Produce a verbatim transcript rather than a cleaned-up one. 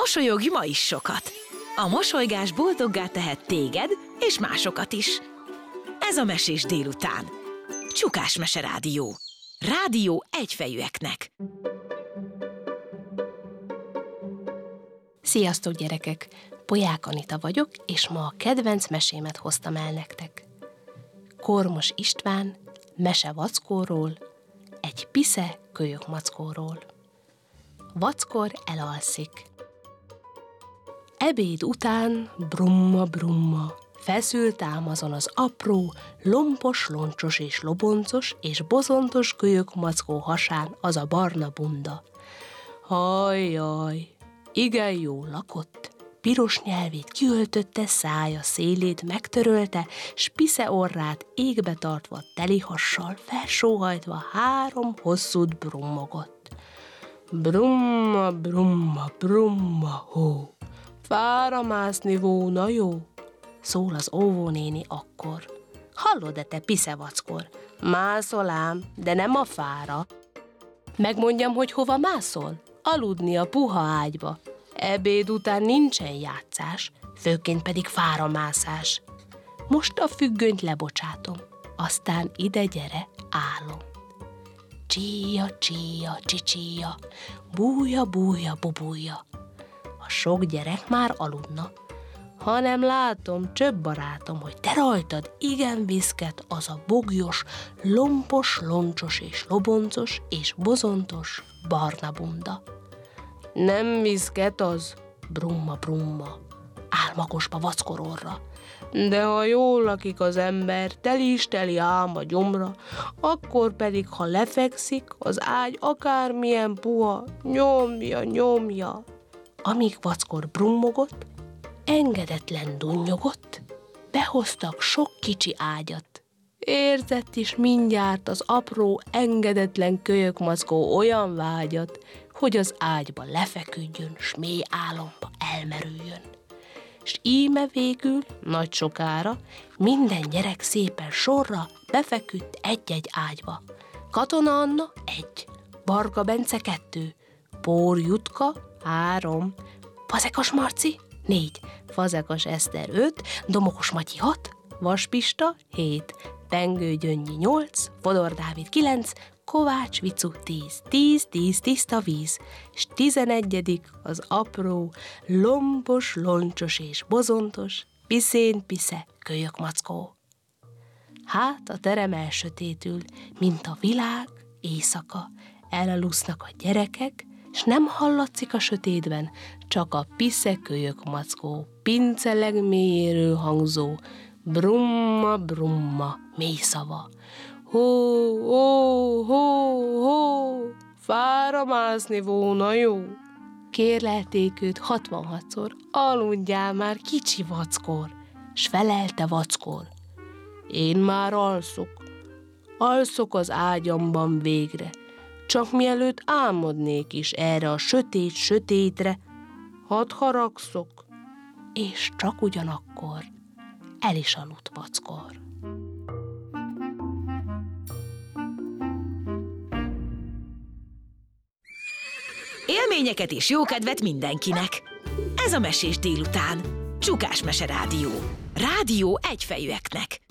Mosolyogj ma is sokat! A mosolygás boldoggá tehet téged és másokat is. Ez a Mesés délután. Csukás Mese Rádió. Rádió egyfejűeknek. Sziasztok, gyerekek! Polyák Anita vagyok, és ma a kedvenc mesémet hoztam el nektek. Kormos István mese vackóról, egy pisze kölyök mackóról. Vackor elalszik. Ebéd után brumma, brumma, feszült ám azon az apró, lompos, loncsos és loboncos és bozontos kölyök mackó hasán az a barna bunda. Hajjaj, igen jól lakott, piros nyelvét kiöltötte, szája szélét megtörölte, s pisze orrát égbe tartva teli hassal felsóhajtva három hosszút brummogott. Brumma, brumma, brumma, hó, fára mászni volna jó, szól az óvónéni akkor. Hallod-e, te piszevackor? Mászol ám, de nem a fára. Megmondjam, hogy hova mászol? Aludni a puha ágyba. Ebéd után nincsen játszás, főként pedig fáramászás. Most a függönyt lebocsátom, aztán ide gyere, álom. Csíja, csíja, csicsíja, bújja, bújja, bubújja. A sok gyerek már aludna, hanem látom, csöbb barátom, hogy te rajtad igen viszket az a bogyos, lompos, loncsos és loboncos és bozontos barna bunda. Nem viszket az, brumma, brumma, álmagosba vackororra. De ha jól lakik az ember, teli is teli ám a gyomra, akkor pedig, ha lefekszik, az ágy akármilyen puha, nyomja, nyomja. Amíg vackor brummogott, engedetlen dunnyogott, behoztak sok kicsi ágyat. Érzett is mindjárt az apró, engedetlen kölyökmackó olyan vágyat, hogy az ágyba lefeküdjön, s mély álomba elmerüljön. S íme végül, nagy sokára, minden gyerek szépen sorra befeküdt egy-egy ágyba. Katona Anna egy, Varga Bence kettő, Pór Jutka három, Fazekas Marci négy, Fazekas Eszter öt, Domokos Matyi hat, Vas Pista hét, Pengő Gyöngyi nyolc, Fodor Dávid kilenc, Kovács Vicu tíz, tíz, tíz tiszta víz, s tizenegyedik az apró, lompos, loncsos és bozontos, piszén pisze kölyök mackó. Hát a terem elsötétül, mint a világ éjszaka, elalusznak a gyerekek, s nem hallatszik a sötétben, csak a pisze kölyök mackó, pinceleg mélyéről hangzó, brumma, brumma, mély szava. Hó, hó, hó, hó, fára mászni volna jó. Kérlelték őt hatvanhatszor, aludjál már, kicsi vackor, s felelte vackor. Én már alszok, alszok az ágyamban végre, csak mielőtt álmodnék is erre a sötét sötétre, hadd haragszok, és csak ugyanakkor el is aludt vackor. Élményeket és jókedvet mindenkinek. Ez a Mesés délután. Csukás Mese Rádió. Rádió egyfejűeknek.